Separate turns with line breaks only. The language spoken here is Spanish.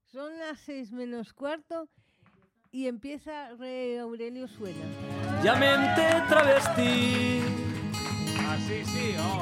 Son las 6:15 y empieza Rey Aurelio Suena.
Ya mente travesti.
Así sí, oh.